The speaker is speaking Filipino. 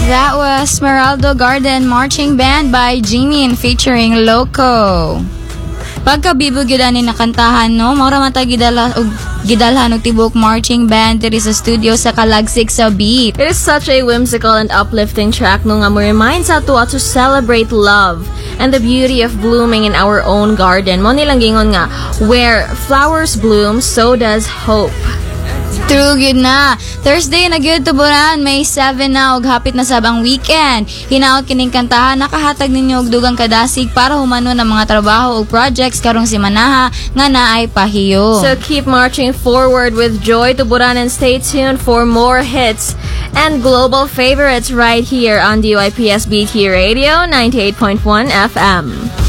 That was Smeraldo Garden Marching Band by Jimin featuring Loco. Pagkabibog yun ani nakantahan no, maura mata gidalhan og tibok marching band diri sa studio sa Kalagsig sa Beat. It is such a whimsical and uplifting track no nga mo reminds us to celebrate love and the beauty of blooming in our own garden. Mo nilang gingon nga, where flowers bloom, so does hope. True gyud na. Thursday na gyud tuburan, May 7 na ug hapit na sabang weekend. Hinaot kining kantahan nakahatag ninyo og dugang kadasig para humano ng mga trabaho ug projects karong simanaha nga naay pahiyo. So keep marching forward with joy tuburan and stay tuned for more hits and global favorites right here on DYPS BT Radio 98.1 FM.